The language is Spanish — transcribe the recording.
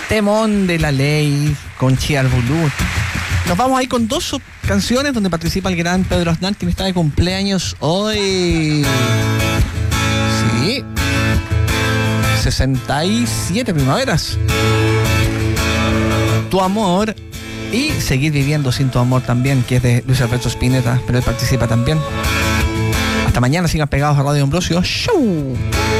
Temón de la Ley con Chiar Bulú. Nos vamos ahí con dos canciones donde participa el gran Pedro Aznar, quien está de cumpleaños hoy. Sí. 67 primaveras. Tu amor y Seguir viviendo sin tu amor también, que es de Luis Alberto Spinetta, pero él participa también. Hasta mañana, sigan pegados a Radio Ambrosio Show.